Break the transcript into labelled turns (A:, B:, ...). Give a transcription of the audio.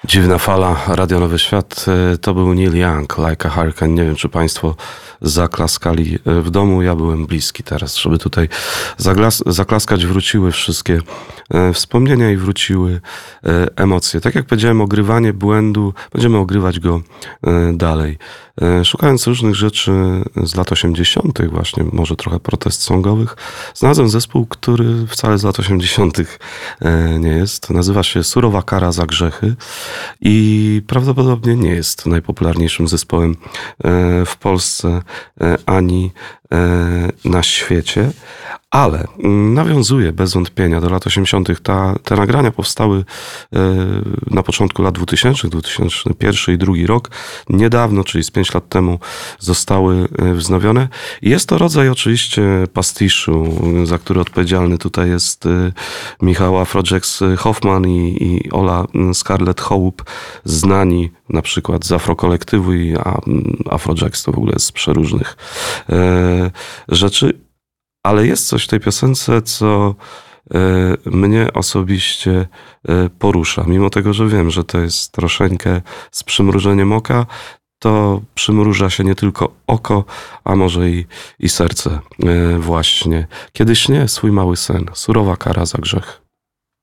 A: Dziwna fala, Radio Nowy Świat, to był Neil Young, Like a Hurricane. Nie wiem, czy państwo zaklaskali w domu. Ja byłem bliski teraz, żeby tutaj zaklaskać. Wróciły wszystkie wspomnienia i wróciły emocje. Tak jak powiedziałem, ogrywanie błędu, będziemy ogrywać go dalej. Szukając różnych rzeczy z lat 80., właśnie może trochę protest songowych, znalazłem zespół, który wcale z lat 80. nie jest. Nazywa się Surowa kara za grzechy i prawdopodobnie nie jest najpopularniejszym zespołem w Polsce ani na świecie, ale nawiązuje bez wątpienia do lat 80. Te nagrania powstały na początku lat 2000, 2001 i 2002 rok. Niedawno, czyli z 5 lat temu, zostały wznowione. Jest to rodzaj oczywiście pastiszu, za który odpowiedzialny tutaj jest Michał Afrojax Hoffman i Ola Scarlett Hołb, znani na przykład z Afrokolektywu, a Afrojax to w ogóle z przeróżnych rzeczy. Ale jest coś w tej piosence, co mnie osobiście porusza. Mimo tego, że wiem, że to jest troszeczkę z przymrużeniem oka, to przymruża się nie tylko oko, a może i serce właśnie. Kiedy śnie swój mały sen, surowa kara za grzech.